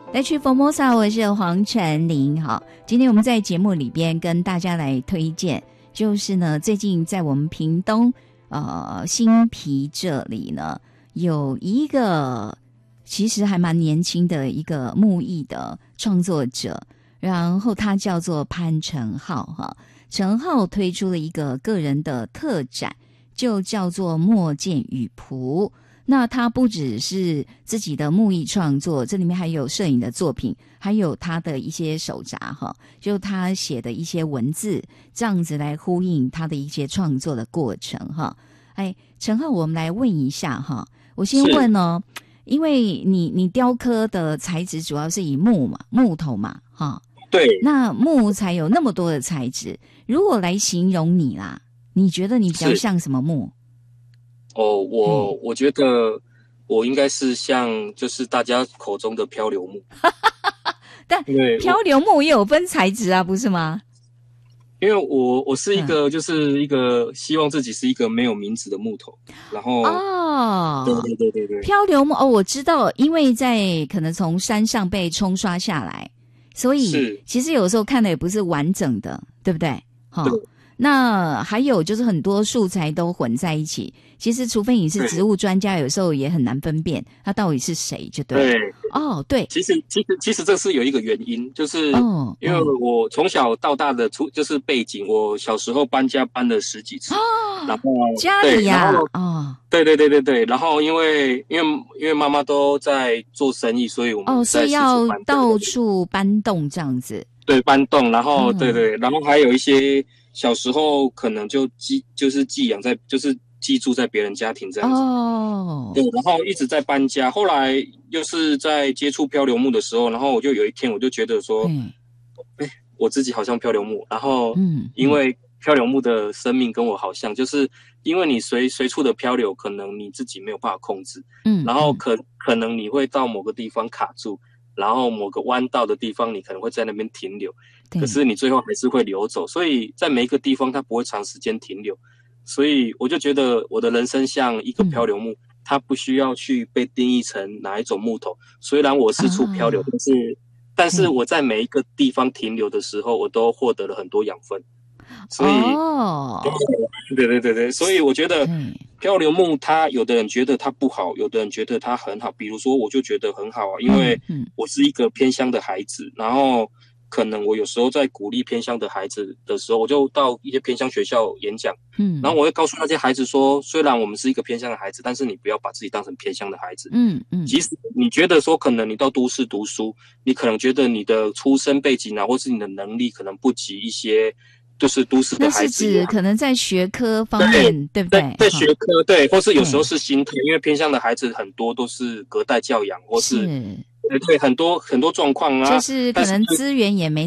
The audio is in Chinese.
来去 Formosa， 我是黄晨林。好，今天我们在节目里边跟大家来推荐，就是呢，最近在我们屏东新皮这里呢，有一个其实还蛮年轻的一个木艺的创作者，然后他叫做潘成浩哈。成浩推出了一个个人的特展，就叫做墨见雨仆。那他不只是自己的木艺创作，这里面还有摄影的作品，还有他的一些手札哈，就他写的一些文字，这样子来呼应他的一些创作的过程哈。哎，陈浩，我们来问一下哈，我先问哦，因为你雕刻的材质主要是以木头嘛哈， 对， 那木材有那么多的材质，如果来形容你啦，你觉得你比较像什么木？ 我觉得我应该是像就是大家口中的漂流木， 但漂流木也有分材质啊，不是吗？ 因为我是一个就是一个希望自己是一个没有名字的木头，然后对， 漂流木我知道，因为在可能从山上被冲刷下来，所以其实有时候看的也不是完整的，对不对？ 对。 那还有就是很多素材都混在一起，其实除非你是植物专家，有时候也很难分辨它到底是谁，就对。对。 其实这是有一个原因，就是因为我从小到大的就是背景，我小时候搬家搬了10几次，然后家里呀， 对，然后因为妈妈都在做生意，所以我们所以要到处搬动这样子。 对，搬动，然后对，然后还有一些。小时候可能就是寄住在别人家庭这样子，对，然后一直在搬家，后来又是在接触漂流木的时候，然后我就有一天我就觉得说，我自己好像漂流木，然后因为漂流木的生命跟我好像，就是因为你随处的漂流，可能你自己没有办法控制，然后可能你会到某个地方卡住。然后某个弯道的地方，你可能会在那边停留，可是你最后还是会流走，所以在每一个地方它不会长时间停留，所以我就觉得我的人生像一个漂流木，它不需要去被定义成哪一种木头。虽然我四处漂流，但是我在每一个地方停留的时候，我都获得了很多养分。所以对，所以我觉得漂流木，它有的人觉得它不好，有的人觉得它很好。比如说，我就觉得很好啊，因为我是一个偏乡的孩子，然后可能我有时候在鼓励偏乡的孩子的时候，我就到一些偏乡学校演讲，然后我会告诉那些孩子说，虽然我们是一个偏乡的孩子，但是你不要把自己当成偏乡的孩子，即使你觉得说可能你到都市读书，你可能觉得你的出身背景啊，或是你的能力可能不及一些。就是都市的孩子， 那是指可能在学科方面，对不对？ 在学科对，或是有时候是心态，因为偏向的孩子很多都是隔代教养，或是对很多状况啊， 就是可能资源也没